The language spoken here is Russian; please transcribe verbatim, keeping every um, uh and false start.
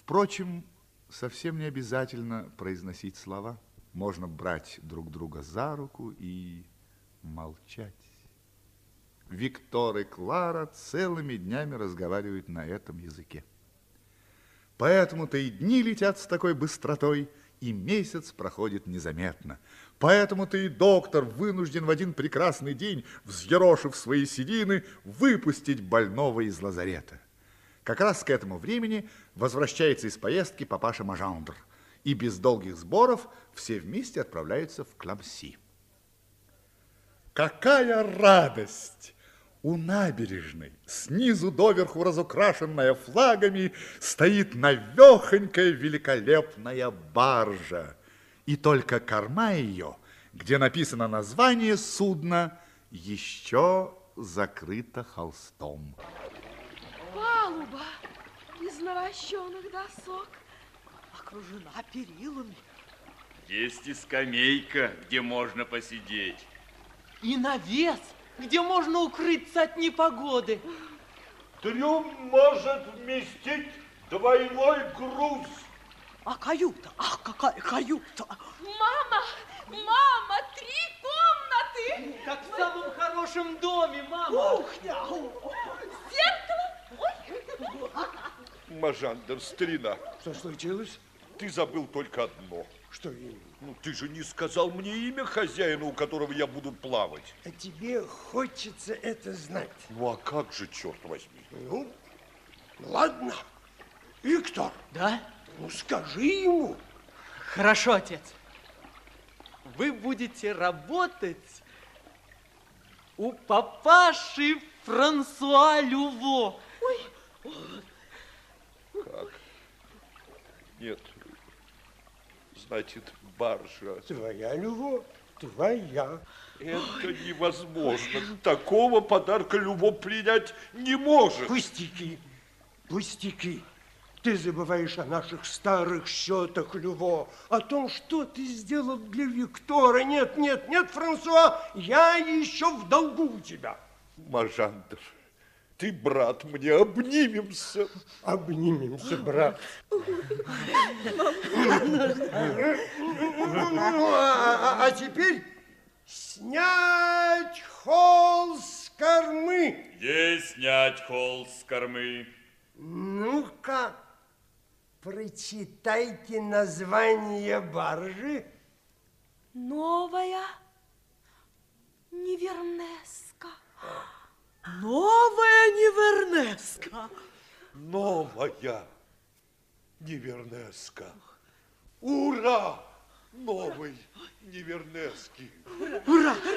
Впрочем, совсем не обязательно произносить слова. Можно брать друг друга за руку и молчать. Виктор и Клара целыми днями разговаривают на этом языке. Поэтому-то и дни летят с такой быстротой, и месяц проходит незаметно. Поэтому-то и доктор вынужден в один прекрасный день, взъерошив свои седины, выпустить больного из лазарета. Как раз к этому времени возвращается из поездки папаша Мажандр, и без долгих сборов все вместе отправляются в Кламси. Какая радость! У набережной, снизу доверху разукрашенная флагами, стоит навехонькая великолепная баржа. И только корма ее, где написано название судна, еще закрыта холстом. Палуба из навощенных досок окружена перилами. Есть и скамейка, где можно посидеть. И навес, где можно укрыться от непогоды. Трюм может вместить двойной груз. А каюта? Ах, какая каюта! Мама! Мама! Три комнаты! Как в самом хорошем доме, мама! Кухня! Зеркало! Мажандр, старина, Что случилось? ты забыл только одно. Что именно? Ну, ты же не сказал мне имя хозяина, у которого я буду плавать. А тебе хочется это знать. Ну, а как же, черт возьми? Ну, ладно. Виктор. Да? Ну, скажи ему. Хорошо, отец. Вы будете работать у папаши Франсуа Люво. Ой. Как? Нет. Значит, баржа. Твоя, Люво, твоя. Это невозможно. Такого подарка Люво принять не может. Пустяки, пустяки. Ты забываешь о наших старых счетах, Люво, о том, что ты сделал для Виктора. Нет, нет, нет, Франсуа, я еще в долгу у тебя. Мажандр, ты, брат, мне обнимемся. Обнимемся, брат. А теперь снять холст с кормы. Есть снять холст с кормы. Ну-ка, прочитайте название баржи. Новая Невернеска. Новая Невернеска. Новая Невернеска. Ура! Новый Невернески. Ура!